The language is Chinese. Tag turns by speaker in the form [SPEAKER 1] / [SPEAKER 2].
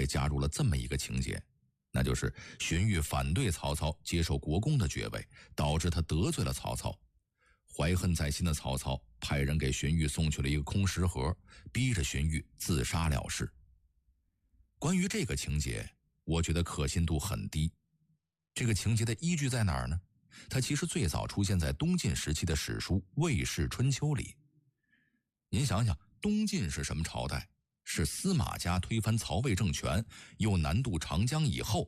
[SPEAKER 1] 加入了这么一个情节，那就是荀彧反对曹操接受国公的爵位，导致他得罪了曹操。怀恨在心的曹操派人给荀彧送去了一个空食盒，逼着荀彧自杀了事。关于这个情节，我觉得可信度很低。这个情节的依据在哪儿呢？它其实最早出现在东晋时期的史书《魏氏春秋》里。您想想，东晋是什么朝代？是司马家推翻曹魏政权，又南渡长江以后